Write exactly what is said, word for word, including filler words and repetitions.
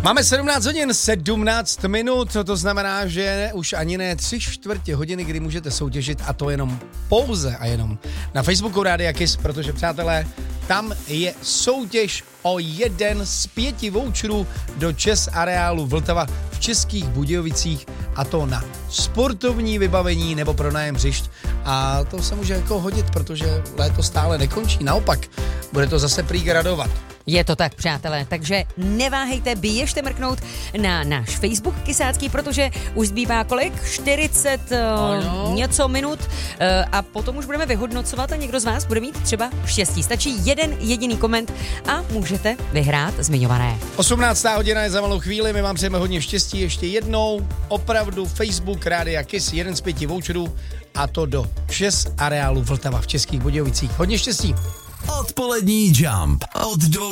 Máme sedmnáct hodin, sedmnáct minut, to znamená, že už ani ne tři čtvrtě hodiny, kdy můžete soutěžit, a to jenom pouze a jenom na Facebooku Rádia Kiss, protože přátelé, tam je soutěž o jeden z pěti voucherů do Chess areálu Vltava v Českých Budějovicích, a to na sportovní vybavení nebo pronájem hřišť. A to se může jako hodit, protože léto stále nekončí, naopak, bude to zase prý radovat. Je to tak, přátelé, takže neváhejte, běžte mrknout na náš Facebook Kisácký, protože už zbývá kolik? čtyřicet uh, něco minut uh, a potom už budeme vyhodnocovat a někdo z vás bude mít třeba štěstí. Stačí jeden jediný koment a můžete vyhrát zmiňované. osmnáctá hodina je za malou chvíli, my vám přejeme hodně štěstí ještě jednou, opravdu Facebook Rádia Kiss, jeden z pěti voucherů, a to do Chess areálu Vltava v Českých Budějovicích. Hodně štěstí. Odpolední Jump od do